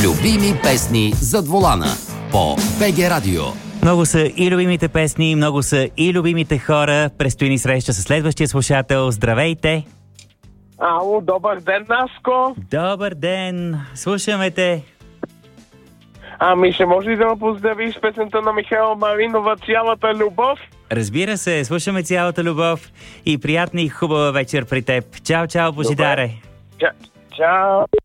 Любими песни зад волана по БГ Радио. Много са и любимите песни, много са и любимите хора. Предстои ни среща с следващия слушател. Здравейте! Ало, добър ден, Наско! Добър ден! Слушаме те! Ще може ли да ме поздравиш с песента на Михайла Маринова "Цялата любов"? Разбира се, слушаме "Цялата любов" и приятна и хубава вечер при теб. Чао, чао, Божидаре! Чао!